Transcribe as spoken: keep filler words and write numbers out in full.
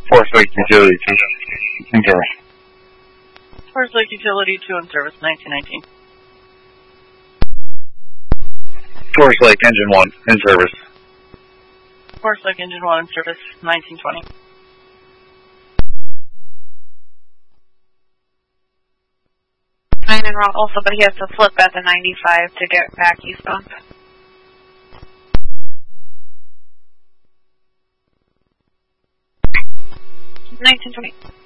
Forest Lake Utility two in service. Forest Lake Utility two in service, nineteen nineteen. Forest Lake Engine one in service. Forest Lake Engine one in service, nineteen twenty. Nine and wrong also, but he has to flip at the ninety-five to get back eastbound. nineteen twenty.